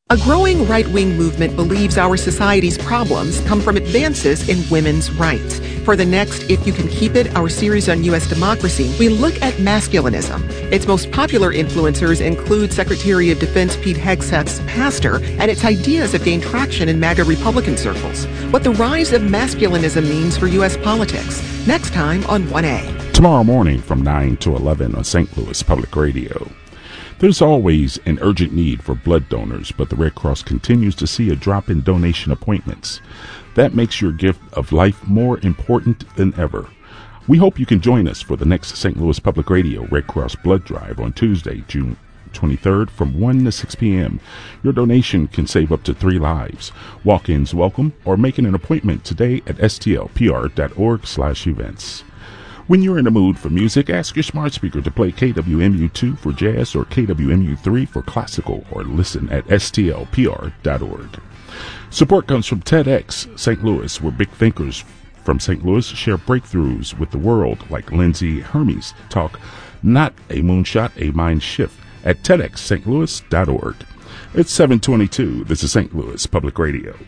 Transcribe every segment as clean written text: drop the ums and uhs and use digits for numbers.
A growing right-wing movement believes our society's problems come from advances in women's rights. For the next If You Can Keep It, our series on U.S. democracy, we look at masculinism. Its most popular influencers include Secretary of Defense Pete Hegseth's pastor, and its ideas have gained traction in MAGA Republican circles. What the rise of masculinism means for U.S. politics. Next time on 1A. Tomorrow morning from 9 to 11 on St. Louis Public Radio. There's always an urgent need for blood donors, but the Red Cross continues to see a drop in donation appointments. That makes your gift of life more important than ever. We hope you can join us for the next St. Louis Public Radio Red Cross Blood Drive on Tuesday, June 23rd from 1 to 6 p.m. Your donation can save up to 3 lives. Walk-ins welcome, or making an appointment today at stlpr.org/events. When you're in the mood for music, ask your smart speaker to play KWMU2 for jazz or KWMU3 for classical, or listen at stlpr.org. Support comes from TEDx St. Louis, where big thinkers from St. Louis share breakthroughs with the world, like Lindsay Hermes talk, Not a Moonshot, a Mind Shift, at TEDxstlouis.org. It's 7:22. This is St. Louis Public Radio.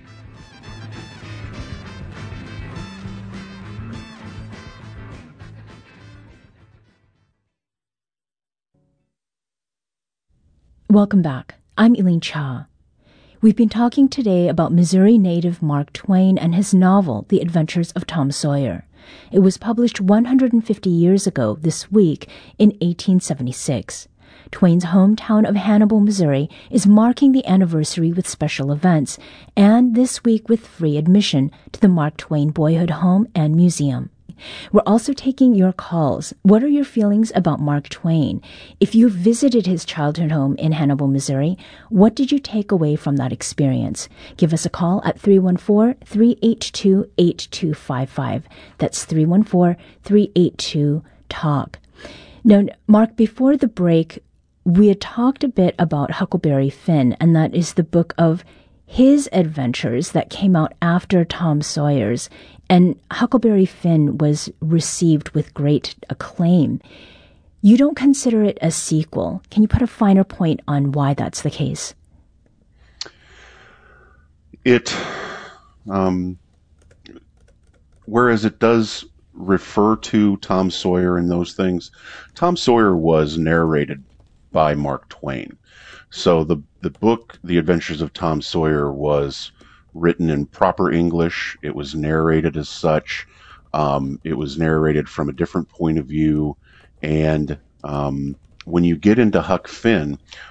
Welcome back. I'm Elaine Cha. We've been talking today about Missouri native Mark Twain and his novel, The Adventures of Tom Sawyer. It was published 150 years ago this week in 1876. Twain's hometown of Hannibal, Missouri is marking the anniversary with special events, and this week with free admission to the Mark Twain Boyhood Home and Museum. We're also taking your calls. What are your feelings about Mark Twain? If you visited his childhood home in Hannibal, Missouri, what did you take away from that experience? Give us a call at 314-382-8255. That's 314-382-TALK. Now, Mark, before the break, we had talked a bit about Huckleberry Finn, and that is the book of his adventures that came out after Tom Sawyer's. And Huckleberry Finn was received with great acclaim. You don't consider it a sequel. Can you put a finer point on why that's the case? Whereas it does refer to Tom Sawyer and those things, Tom Sawyer was narrated by Mark Twain. So the book, The Adventures of Tom Sawyer, was written in proper English. It was narrated as such. It was narrated from a different point of view. And when you get into Huck Finn,